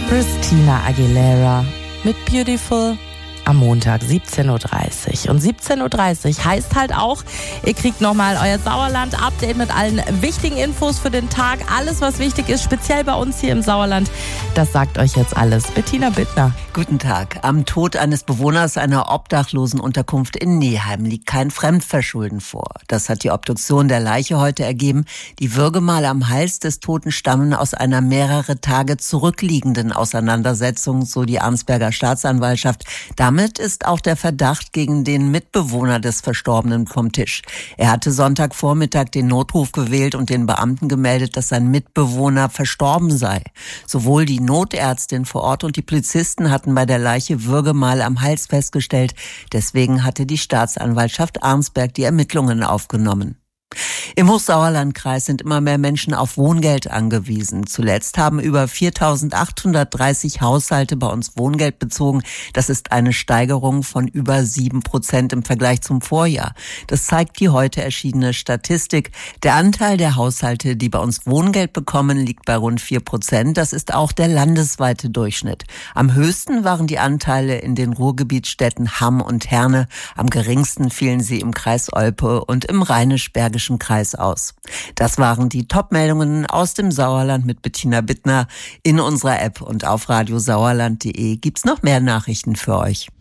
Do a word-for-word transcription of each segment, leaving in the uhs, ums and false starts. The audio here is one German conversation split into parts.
Christina Aguilera mit Beautiful am Montag siebzehn Uhr dreißig. Und siebzehn Uhr dreißig heißt halt auch, ihr kriegt nochmal euer Sauerland-Update mit allen wichtigen Infos für den Tag. Alles, was wichtig ist, speziell bei uns hier im Sauerland, das sagt euch jetzt alles Bettina Bittner. Guten Tag. Am Tod eines Bewohners einer Obdachlosenunterkunft in Neheim liegt kein Fremdverschulden vor. Das hat die Obduktion der Leiche heute ergeben. Die Würgemale am Hals des Toten stammen aus einer mehrere Tage zurückliegenden Auseinandersetzung, so die Arnsberger Staatsanwaltschaft. Damit ist auch der Verdacht gegen den Mitbewohner des Verstorbenen vom Tisch. Er hatte Sonntagvormittag den Notruf gewählt und den Beamten gemeldet, dass sein Mitbewohner verstorben sei. Sowohl die Notärztin vor Ort und die Polizisten hatten bei der Leiche Würgemale am Hals festgestellt. Deswegen hatte die Staatsanwaltschaft Arnsberg die Ermittlungen aufgenommen. Im Hochsauerlandkreis sind immer mehr Menschen auf Wohngeld angewiesen. Zuletzt haben über viertausendachthundertdreißig Haushalte bei uns Wohngeld bezogen. Das ist eine Steigerung von über sieben Prozent im Vergleich zum Vorjahr. Das zeigt die heute erschienene Statistik. Der Anteil der Haushalte, die bei uns Wohngeld bekommen, liegt bei rund vier Prozent. Das ist auch der landesweite Durchschnitt. Am höchsten waren die Anteile in den Ruhrgebietsstädten Hamm und Herne. Am geringsten fielen sie im Kreis Olpe und im Rheinisch-Bergischen Kreis aus. Das waren die Top-Meldungen aus dem Sauerland mit Bettina Bittner. In unserer App und auf radiosauerland punkt de gibt's noch mehr Nachrichten für euch.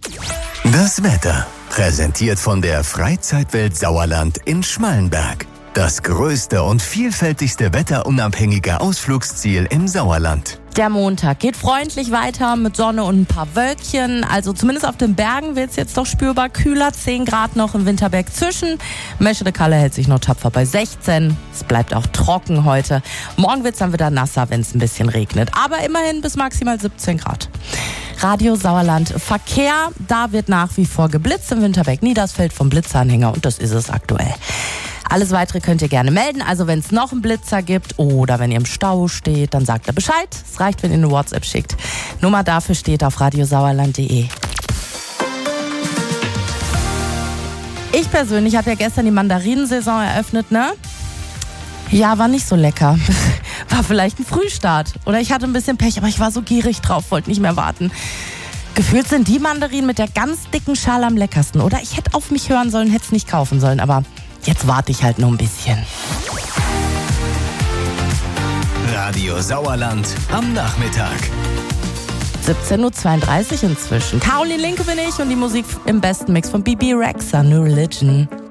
Das Wetter, präsentiert von der Freizeitwelt Sauerland in Schmallenberg. Das größte und vielfältigste wetterunabhängige Ausflugsziel im Sauerland. Der Montag geht freundlich weiter mit Sonne und ein paar Wölkchen. Also zumindest auf den Bergen wird es jetzt doch spürbar kühler. zehn Grad noch im Winterberg zwischen. Meschede-Kalle hält sich noch tapfer bei sechzehn. Es bleibt auch trocken heute. Morgen wird es dann wieder nasser, wenn es ein bisschen regnet. Aber immerhin bis maximal siebzehn Grad. Radio Sauerland Verkehr. Da wird nach wie vor geblitzt im Winterberg Niedersfeld vom Blitzanhänger. Und das ist es aktuell. Alles Weitere könnt ihr gerne melden. Also wenn es noch einen Blitzer gibt oder wenn ihr im Stau steht, dann sagt ihr Bescheid. Es reicht, wenn ihr eine WhatsApp schickt. Nummer dafür steht auf radiosauerland punkt de. Ich persönlich habe ja gestern die Mandarinensaison eröffnet, ne? Ja, war nicht so lecker. War vielleicht ein Frühstart. Oder ich hatte ein bisschen Pech, aber ich war so gierig drauf, wollte nicht mehr warten. Gefühlt sind die Mandarinen mit der ganz dicken Schale am leckersten. Oder ich hätte auf mich hören sollen, hätte es nicht kaufen sollen, aber jetzt warte ich halt noch ein bisschen. Radio Sauerland am Nachmittag. siebzehn Uhr zweiunddreißig inzwischen. Caroline Linke bin ich und die Musik im besten Mix von B B Rexha, New Religion.